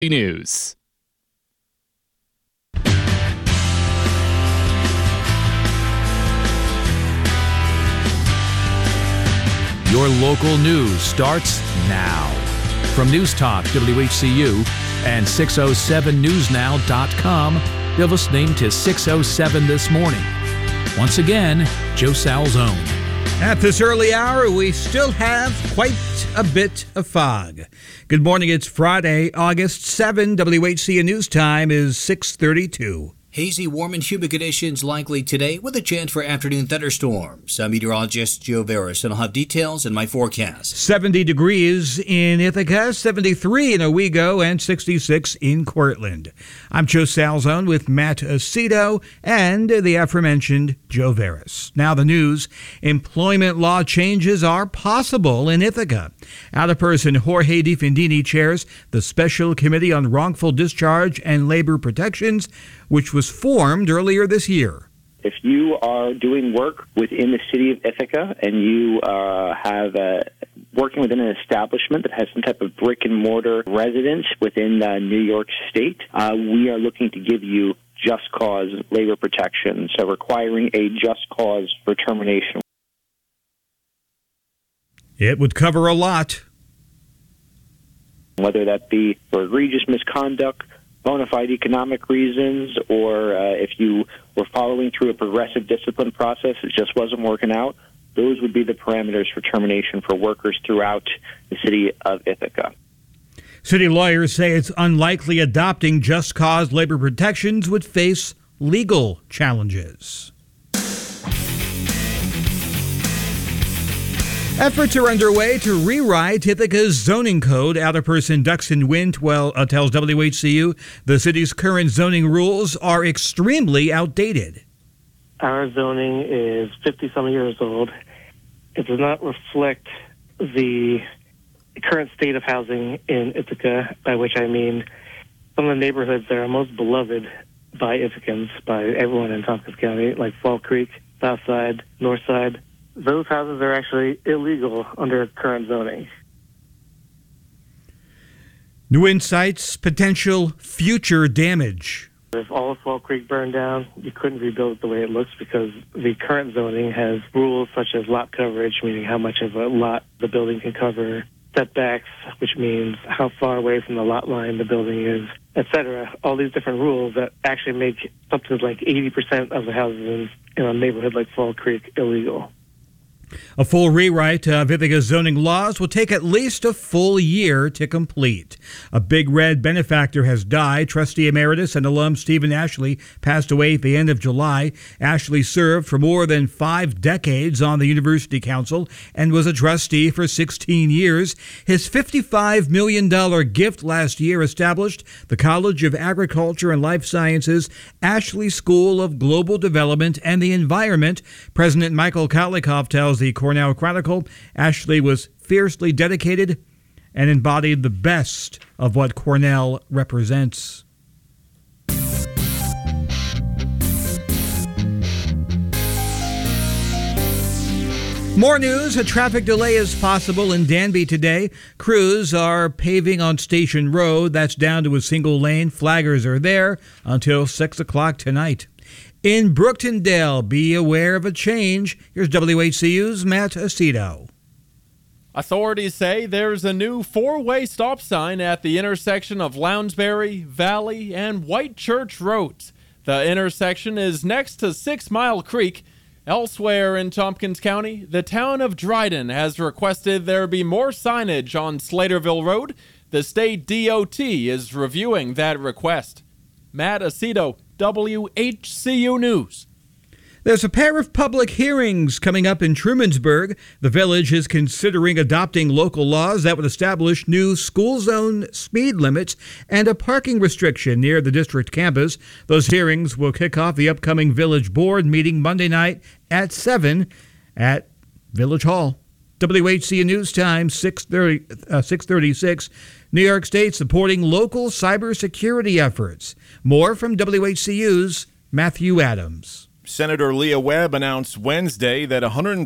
News. Your local news starts now. From News Talk WHCU and 607newsnow.com, you're listening to 607 This Morning. Once again, Joe Salzone. At this early hour, we still have quite a bit of fog. Good morning. It's Friday, August 7. WHCU News Time is 6:32. Hazy, warm, and humid conditions likely today with a chance for afternoon thunderstorms. I'm meteorologist Joe Veras, and I'll have details in my forecast. 70 degrees in Ithaca, 73 in Owego, and 66 in Cortland. I'm Joe Salzone with Matt Aceto and the aforementioned Joe Veras. Now the news. Employment law changes are possible in Ithaca. Alderperson Jorge DeFendini chairs the Special Committee on Wrongful Discharge and Labor Protections, which was formed earlier this year. If you are doing work within the city of Ithaca and you have working within an establishment that has some type of brick and mortar residence within New York State, we are looking to give you just cause labor protection, so requiring a just cause for termination. It would cover a lot. Whether that be for egregious misconduct, bona fide economic reasons, or if you were following through a progressive discipline process, it just wasn't working out, those would be the parameters for termination for workers throughout the city of Ithaca. City lawyers say it's unlikely adopting just cause labor protections would face legal challenges. Efforts are underway to rewrite Ithaca's zoning code. Alderperson Duxon Wynn tells WHCU the city's current zoning rules are extremely outdated. Our zoning is 50-some years old. It does not reflect the current state of housing in Ithaca, by which I mean some of the neighborhoods that are most beloved by Ithacans, by everyone in Tompkins County, like Fall Creek, South Side, North Side. Those houses are actually illegal under current zoning. New insights, potential future damage. If all of Fall Creek burned down, you couldn't rebuild it the way it looks because the current zoning has rules such as lot coverage, meaning how much of a lot the building can cover, setbacks, which means how far away from the lot line the building is, etc. All these different rules that actually make something like 80% of the houses in a neighborhood like Fall Creek illegal. A full rewrite of Ithaca's zoning laws will take at least a full year to complete. A Big Red benefactor has died. Trustee Emeritus and alum Stephen Ashley passed away at the end of July. Ashley served for more than 5 decades on the University Council and was a trustee for 16 years. His $55 million gift last year established the College of Agriculture and Life Sciences Ashley School of Global Development and the Environment. President Michael Kotlikoff tells the Cornell Chronicle Ashley was fiercely dedicated and embodied the best of what Cornell represents. More news. A traffic delay is possible in Danby today. Crews are paving on Station Road. That's down to a single lane. Flaggers are there until 6 o'clock tonight. In Brooktondale, be aware of a change. Here's WHCU's Matt Aceto. Authorities say there's a new 4-way stop sign at the intersection of Lounsbury, Valley, and White Church Roads. The intersection is next to 6 Mile Creek. Elsewhere in Tompkins County, the town of Dryden has requested there be more signage on Slaterville Road. The state DOT is reviewing that request. Matt Aceto, WHCU News. There's a pair of public hearings coming up in Trumansburg. The village is considering adopting local laws that would establish new school zone speed limits and a parking restriction near the district campus. Those hearings will kick off the upcoming village board meeting Monday night at 7 at Village Hall. WHCU News Time, 636. New York State supporting local cybersecurity efforts. More from WHCU's Matthew Adams. Senator Leah Webb announced Wednesday that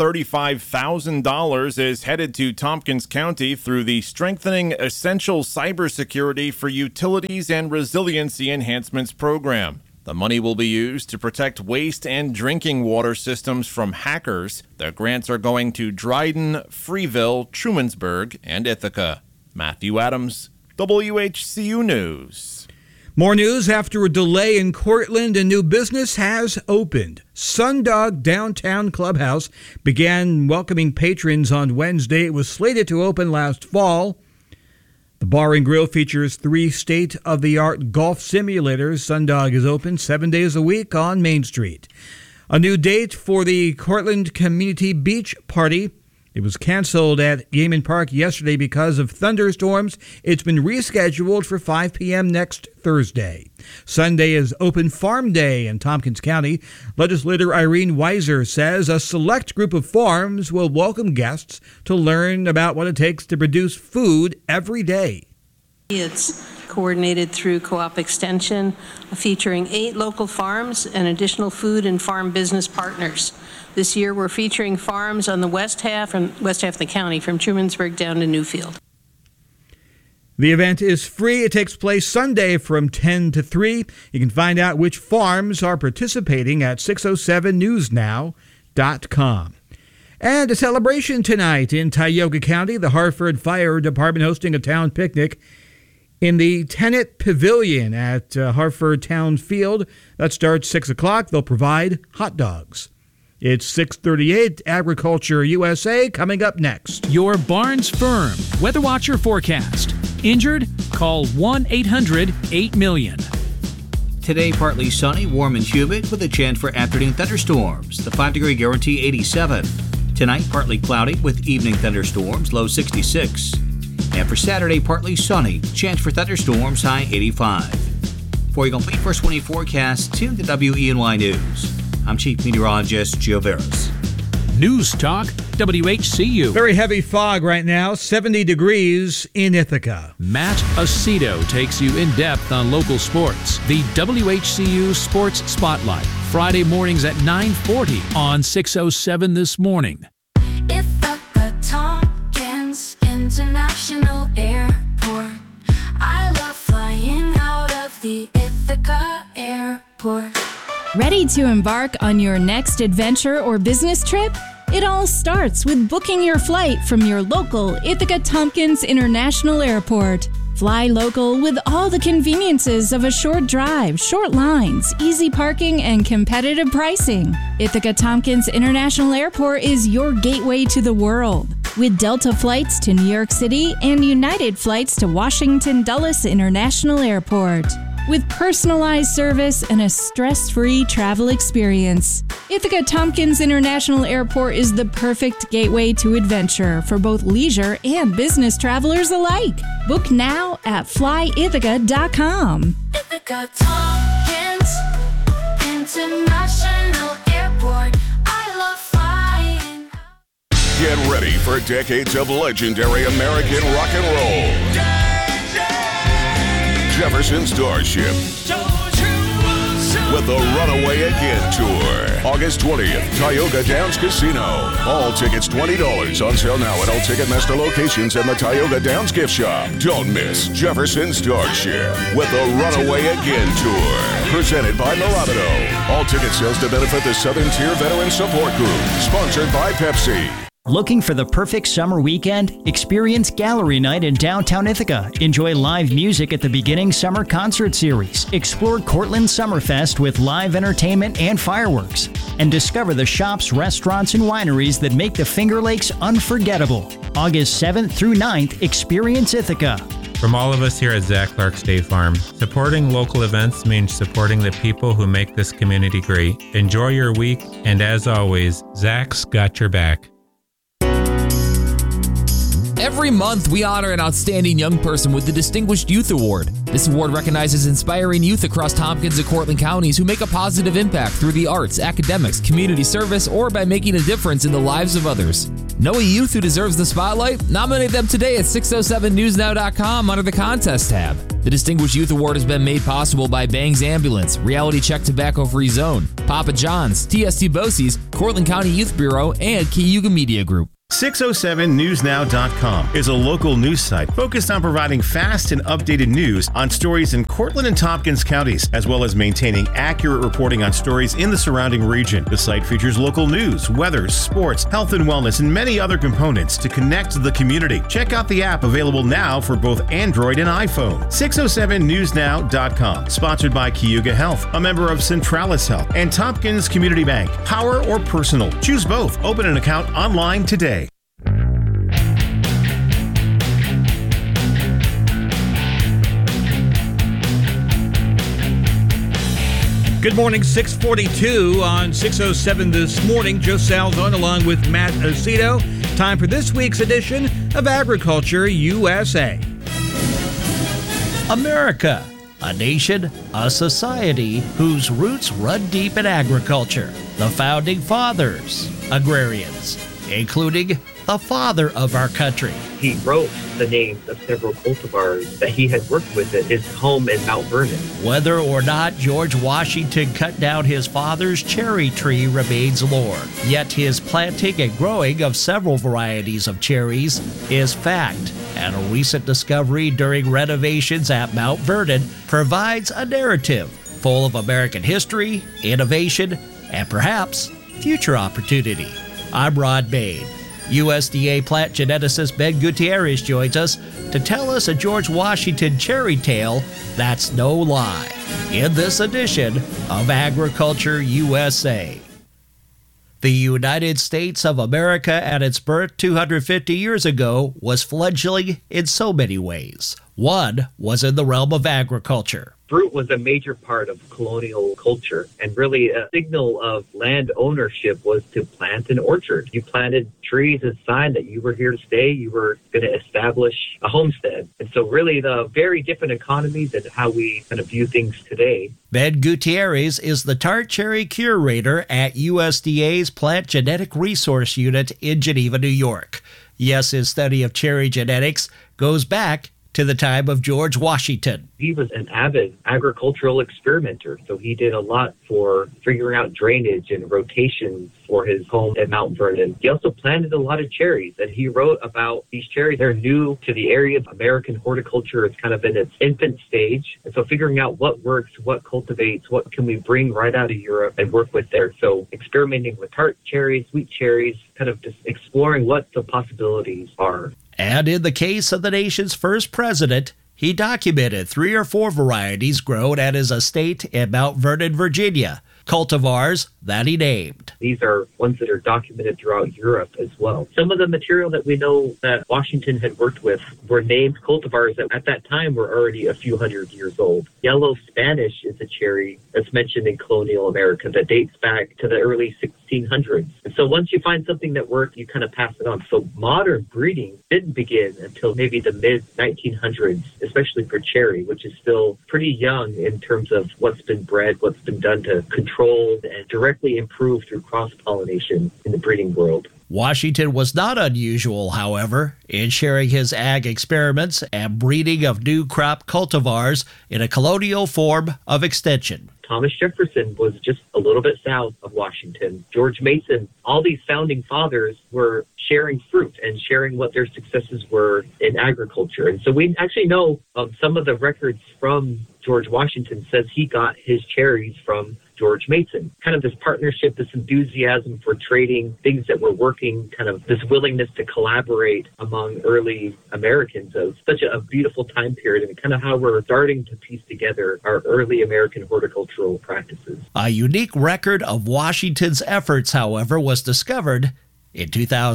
$135,000 is headed to Tompkins County through the Strengthening Essential Cybersecurity for Utilities and Resiliency Enhancements program. The money will be used to protect waste and drinking water systems from hackers. The grants are going to Dryden, Freeville, Trumansburg, and Ithaca. Matthew Adams, WHCU News. More news after a delay in Cortland. A new business has opened. Sundog Downtown Clubhouse began welcoming patrons on Wednesday. It was slated to open last fall. The bar and grill features 3 state-of-the-art golf simulators. Sundog is open 7 days a week on Main Street. A new date for the Cortland Community Beach Party. It was canceled at Yeaman Park yesterday because of thunderstorms. It's been rescheduled for 5 p.m. next Thursday. Sunday is Open Farm Day in Tompkins County. Legislator Irene Weiser says a select group of farms will welcome guests to learn about what it takes to produce food every day. It's coordinated through Co-op Extension, featuring 8 local farms and additional food and farm business partners. This year, we're featuring farms on the west half of the county, from Trumansburg down to Newfield. The event is free. It takes place Sunday from 10 to 3. You can find out which farms are participating at 607newsnow.com. And a celebration tonight in Tioga County. The Hartford Fire Department hosting a town picnic in the Tenant Pavilion at Hartford Town Field. That starts 6 o'clock. They'll provide hot dogs. It's 6:38, Agriculture USA, coming up next. Your Barnes Firm Weather Watcher forecast. Injured? Call 1-800-8-MILLION. Today, partly sunny, warm and humid with a chance for afternoon thunderstorms. The 5-degree guarantee 87. Tonight, partly cloudy with evening thunderstorms, low 66. And for Saturday, partly sunny, chance for thunderstorms, high 85. For your complete first 20 forecast, tune to WENY News. I'm Chief Meteorologist Joe Veras. News Talk, WHCU. Very heavy fog right now, 70 degrees in Ithaca. Matt Aceto takes you in depth on local sports. The WHCU Sports Spotlight, Friday mornings at 9:40 on 607 This Morning. Ithaca Tompkins International Airport. I love flying out of the Ithaca Airport. Ready to embark on your next adventure or business trip? It all starts with booking your flight from your local Ithaca Tompkins International Airport. Fly local with all the conveniences of a short drive, short lines, easy parking, and competitive pricing. Ithaca Tompkins International Airport is your gateway to the world. With Delta flights to New York City and United flights to Washington Dulles International Airport. With personalized service and a stress-free travel experience, Ithaca Tompkins International Airport is the perfect gateway to adventure for both leisure and business travelers alike. Book now at flyithaca.com. Ithaca Tompkins International Airport. I love flying. Get ready for decades of legendary American rock and roll. Jefferson Starship with the Runaway Again Tour. August 20th, Tioga Downs Casino. All tickets $20. On sale now at all Ticketmaster locations and the Tioga Downs gift shop. Don't miss Jefferson Starship with the Runaway Again Tour. Presented by Mirabito. All ticket sales to benefit the Southern Tier Veteran Support Group. Sponsored by Pepsi. Looking for the perfect summer weekend? Experience Gallery Night in downtown Ithaca. Enjoy live music at the Beginning Summer Concert Series. Explore Cortland Summerfest with live entertainment and fireworks. And discover the shops, restaurants, and wineries that make the Finger Lakes unforgettable. August 7th through 9th, experience Ithaca. From all of us here at Zach Clark State Farm, supporting local events means supporting the people who make this community great. Enjoy your week, and as always, Zach's got your back. Every month, we honor an outstanding young person with the Distinguished Youth Award. This award recognizes inspiring youth across Tompkins and Cortland counties who make a positive impact through the arts, academics, community service, or by making a difference in the lives of others. Know a youth who deserves the spotlight? Nominate them today at 607newsnow.com under the Contest tab. The Distinguished Youth Award has been made possible by Bangs Ambulance, Reality Check Tobacco Free Zone, Papa John's, TST Bosie's, Cortland County Youth Bureau, and Cayuga Media Group. 607newsnow.com is a local news site focused on providing fast and updated news on stories in Cortland and Tompkins counties, as well as maintaining accurate reporting on stories in the surrounding region. The site features local news, weather, sports, health and wellness, and many other components to connect the community. Check out the app available now for both Android and iPhone. 607newsnow.com, sponsored by Cayuga Health, a member of Centralis Health, and Tompkins Community Bank. Power or personal? Choose both. Open an account online today. Good morning, 6:42 on 607 this morning. Joe Salzone along with Matt Aceto. Time for this week's edition of Agriculture USA. America, a nation, a society whose roots run deep in agriculture. The founding fathers, agrarians, including the father of our country. He wrote the names of several cultivars that he had worked with at his home in Mount Vernon. Whether or not George Washington cut down his father's cherry tree remains lore. Yet his planting and growing of several varieties of cherries is fact. And a recent discovery during renovations at Mount Vernon provides a narrative full of American history, innovation, and perhaps future opportunity. I'm Rod Bain. USDA plant geneticist Ben Gutierrez joins us to tell us a George Washington cherry tale that's no lie in this edition of Agriculture USA. The United States of America at its birth 250 years ago was fledgling in so many ways. One was in the realm of agriculture. Fruit was a major part of colonial culture, and really a signal of land ownership was to plant an orchard. You planted trees as a sign that you were here to stay, you were going to establish a homestead. And so really the very different economies and how we kind of view things today. Ben Gutierrez is the tart cherry curator at USDA's Plant Genetic Resource Unit in Geneva, New York. Yes, his study of cherry genetics goes back to the time of George Washington. He was an avid agricultural experimenter, so he did a lot for figuring out drainage and rotations for his home at Mount Vernon. He also planted a lot of cherries, and he wrote about these cherries. They're new to the area. American horticulture is kind of in its infant stage, and so figuring out what works, what cultivates, what can we bring right out of Europe and work with there. So experimenting with tart cherries, sweet cherries, kind of just exploring what the possibilities are. And in the case of the nation's first president, he documented 3 or 4 varieties grown at his estate in Mount Vernon, Virginia, cultivars that he named. These are ones that are documented throughout Europe as well. Some of the material that we know that Washington had worked with were named cultivars that at that time were already a few hundred years old. Yellow Spanish is a cherry that's mentioned in colonial America that dates back to the early 1600s. And so once you find something that works, you kind of pass it on. So modern breeding didn't begin until maybe the mid-1900s, especially for cherry, which is still pretty young in terms of what's been bred, what's been done to control and directly improve through cross-pollination in the breeding world. Washington was not unusual, however, in sharing his ag experiments and breeding of new crop cultivars in a colonial form of extension. Thomas Jefferson was just a little bit south of Washington. George Mason, all these founding fathers were sharing fruit and sharing what their successes were in agriculture. And so we actually know some of the records from George Washington says he got his cherries from George Mason. Kind of this partnership, this enthusiasm for trading things that were working, kind of this willingness to collaborate among early Americans of such a beautiful time period, and kind of how we're starting to piece together our early American horticultural practices. A unique record of Washington's efforts, however, was discovered in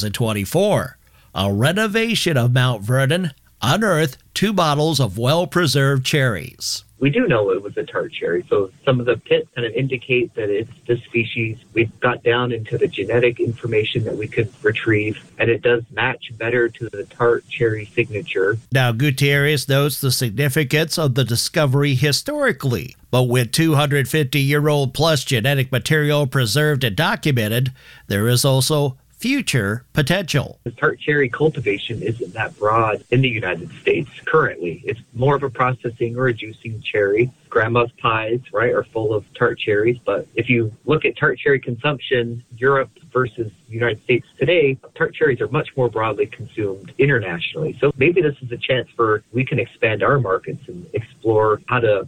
2024. A renovation of Mount Vernon unearthed 2 bottles of well-preserved cherries. We do know it was a tart cherry, so some of the pits kind of indicate that it's this species. We've got down into the genetic information that we could retrieve, and it does match better to the tart cherry signature. Now, Gutierrez notes the significance of the discovery historically, but with 250-year-old plus genetic material preserved and documented, there is also future potential. The tart cherry cultivation isn't that broad in the United States currently. It's more of a processing or a juicing cherry. Grandma's pies, right, are full of tart cherries. But if you look at tart cherry consumption, Europe versus the United States today, tart cherries are much more broadly consumed internationally. So maybe this is a chance for we can expand our markets and explore how to